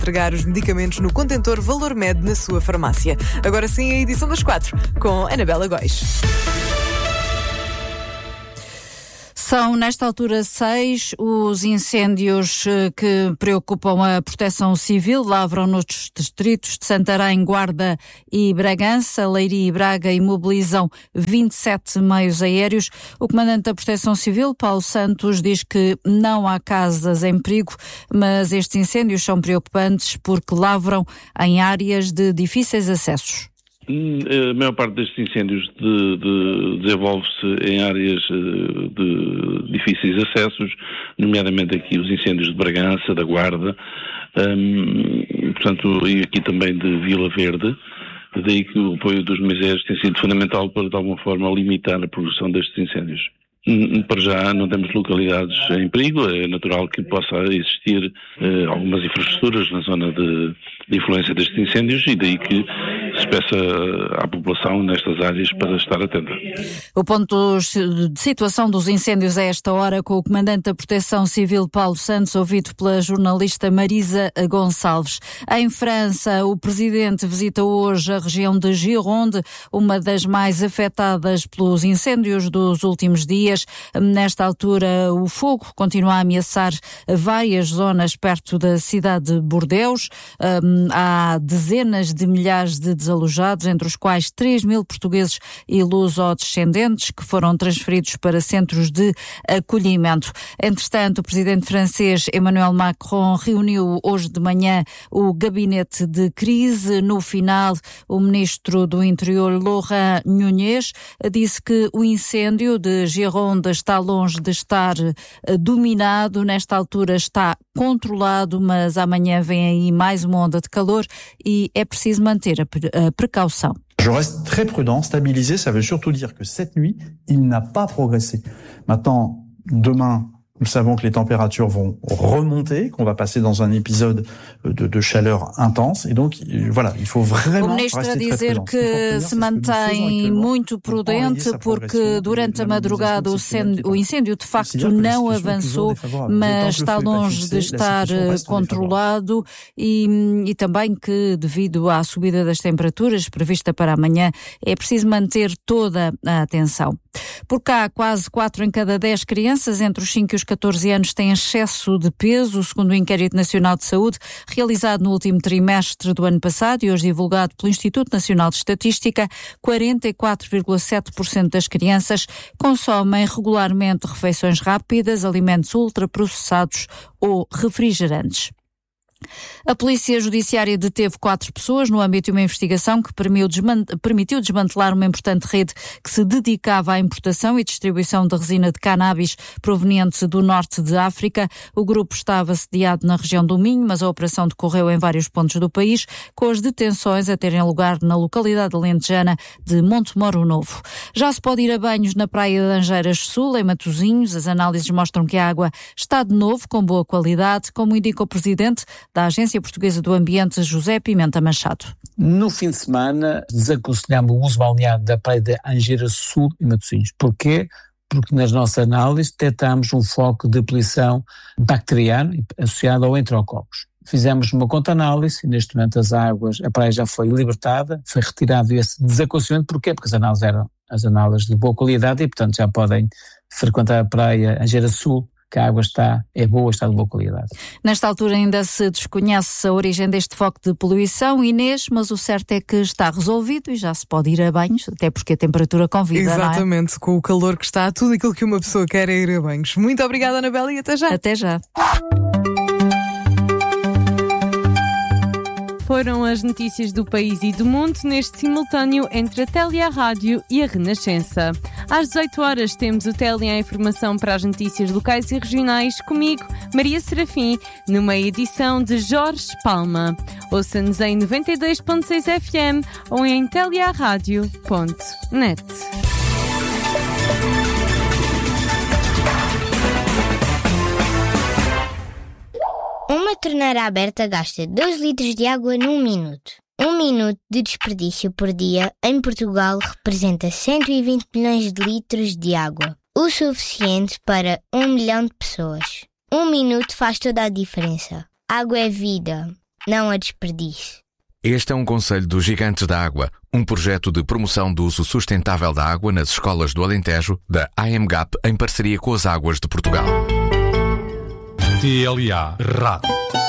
entregar os medicamentos no contentor Valor Med na sua farmácia. Agora sim, a edição das 4, com Anabela Góis. São, nesta altura, 6 os incêndios que preocupam a Proteção Civil. Lavram nos distritos de Santarém, Guarda e Bragança. Leiria e Braga imobilizam 27 meios aéreos. O comandante da Proteção Civil, Paulo Santos, diz que não há casas em perigo, mas estes incêndios são preocupantes porque lavram em áreas de difíceis acessos. A maior parte destes incêndios desenvolve-se em áreas de difíceis acessos, nomeadamente aqui os incêndios de Bragança, da Guarda, portanto, e aqui também de Vila Verde. Daí que o apoio dos meios tem sido fundamental para, de alguma forma, limitar a progressão destes incêndios. Para já não temos localidades em perigo, é natural que possa existir algumas infraestruturas na zona de influência destes incêndios e daí que se peça à população nestas áreas para estar atenta. O ponto de situação dos incêndios a esta hora com o comandante da Proteção Civil Paulo Santos, ouvido pela jornalista Marisa Gonçalves. Em França, o presidente visita hoje a região de Gironde, uma das mais afetadas pelos incêndios dos últimos dias. Nesta altura, o fogo continua a ameaçar várias zonas perto da cidade de Bordeaux. Há dezenas de milhares de desalojados, entre os quais 3.000 portugueses e luso-descendentes que foram transferidos para centros de acolhimento. Entretanto, o presidente francês Emmanuel Macron reuniu hoje de manhã o gabinete de crise. No final, o ministro do Interior, Laurent Nunez, disse que o incêndio de Gironde está longe de estar dominado, nesta altura está controlado, mas amanhã vem aí mais uma onda de calor e é preciso manter a precaução. Je reste très prudent, stabilisé, ça veut surtout dire que cette nuit, il n'a pas progressé. Maintenant, demain, nous savons que les températures vont remonter, qu'on va passer dans un épisode de chaleur intense. Et donc, voilà, il faut vraiment rester très prudent. O ministro a dizer que se mantém muito prudente porque durante a madrugada o incêndio de facto não avançou, mas está longe de estar controlado e também que devido à subida das temperaturas prevista para amanhã é preciso manter toda a atenção. Por cá, quase 4 em cada 10 crianças entre os 5 e os 14 anos têm excesso de peso, segundo o Inquérito Nacional de Saúde, realizado no último trimestre do ano passado e hoje divulgado pelo Instituto Nacional de Estatística. 44,7% das crianças consomem regularmente refeições rápidas, alimentos ultraprocessados ou refrigerantes. A Polícia Judiciária deteve 4 pessoas no âmbito de uma investigação que permitiu desmantelar uma importante rede que se dedicava à importação e distribuição de resina de cannabis proveniente do norte de África. O grupo estava sediado na região do Minho, mas a operação decorreu em vários pontos do país, com as detenções a terem lugar na localidade alentejana de Montemoro Novo. Já se pode ir a banhos na Praia de Angeiras Sul, em Matosinhos. As análises mostram que a água está de novo com boa qualidade, como indica o presidente da Agência Portuguesa do Ambiente, José Pimenta Machado. No fim de semana, desaconselhamos o uso balnear da Praia de Angeiras Sul e Matosinhos. Porquê? Porque nas nossas análises detectamos um foco de poluição bacteriana associado ao enterococos. Fizemos uma conta-análise e neste momento a praia já foi libertada, foi retirado esse desaconselhamento. Porquê? Porque as análises eram as análises de boa qualidade e, portanto, já podem frequentar a Praia Angeiras Sul, que a água é boa, está de boa qualidade. Nesta altura ainda se desconhece a origem deste foco de poluição, Inês, mas o certo é que está resolvido e já se pode ir a banhos, até porque a temperatura convida. Exatamente, não é? Com o calor que está, tudo aquilo que uma pessoa quer é ir a banhos. Muito obrigada, Anabela, e até já. Até já. Foram as notícias do país e do mundo neste simultâneo entre a Télia Rádio e a Renascença. Às 18 horas temos o Télia Informação para as notícias locais e regionais, comigo, Maria Serafim, numa edição de Jorge Palma. Ouça-nos em 92.6 FM ou em teliaradio.net. Uma torneira aberta gasta 2 litros de água num minuto. 1 minuto de desperdício por dia em Portugal representa 120 milhões de litros de água. O suficiente para 1 milhão de pessoas. 1 minuto faz toda a diferença. Água é vida. não a desperdice. Este é um conselho dos Gigantes da Água, um projeto de promoção do uso sustentável da água nas escolas do Alentejo, da AMGAP, em parceria com as Águas de Portugal. TLA Rádio.